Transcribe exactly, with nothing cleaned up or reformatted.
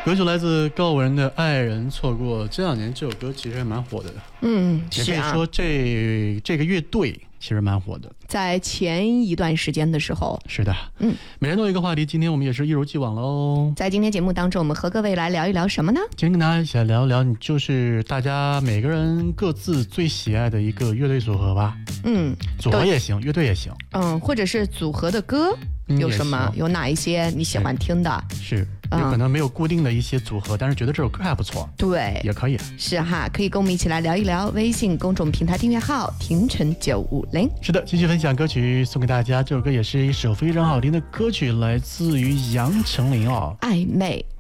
歌曲来自告五人的《爱人错过》，这两年这首歌其实还蛮火的。 嗯， 也可以说这、啊、这个乐队其实蛮火的， 在前一段时间的时候。 是的， 嗯， 每人都有一个话题，今天我们也是一如既往喽。 在今天节目当中，我们和各位来聊一聊什么呢？ 今天跟大家一起来聊一聊，你就是大家每个人各自最喜爱的一个乐队组合吧。 嗯， 组合也行，乐队也行。 嗯，或者是组合的歌。有什么？有哪一些你喜欢听的？ 是，有可能没有固定的一些组合，嗯、但是觉得这首歌还不错， 对， 也可以。 是哈，可以跟我们一起来聊一聊。微信公众平台订阅号婷晨九五零。 是的，继续分享歌曲送给大家。这首歌也是一首非常好听的歌曲，来自于杨丞琳哦， 暧昧。